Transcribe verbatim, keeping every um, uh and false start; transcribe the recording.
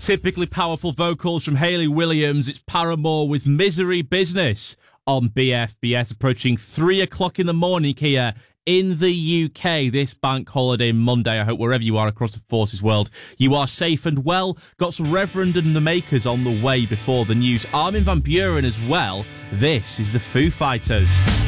Typically powerful vocals from Hayley Williams. It's Paramore with Misery Business on B F B S, approaching three o'clock in the morning here in the U K this bank holiday Monday. I hope wherever you are across the Forces world, you are safe and well. Got some Reverend and the Makers on the way before the news. Armin van Buuren as well. This is the Foo Fighters.